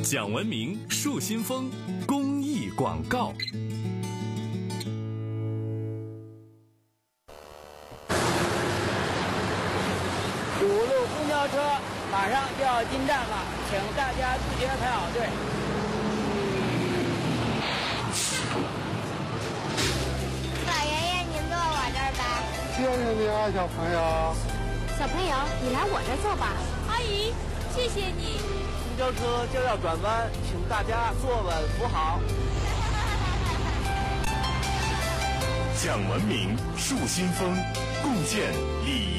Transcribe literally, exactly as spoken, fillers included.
讲文明树新风公益广告。 五路公交车马上就要进站了，请大家自觉排好队。 老爷爷，您坐我这儿吧。 谢谢你啊，小朋友。 小朋友，你来我这儿坐吧。 阿姨，谢谢你。 公交车就要转弯，请大家坐稳扶好。 讲文明树新风，共建礼仪。